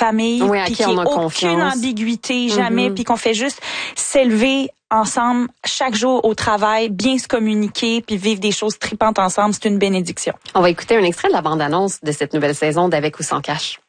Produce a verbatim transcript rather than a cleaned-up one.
famille, oui, puis qu'il n'y ait aucune ambiguïté, jamais, mm-hmm. puis qu'on fait juste s'élever ensemble chaque jour au travail, bien se communiquer, puis vivre des choses tripantes ensemble, c'est une bénédiction. On va écouter un extrait de la bande-annonce de cette nouvelle saison d'Avec ou sans cash.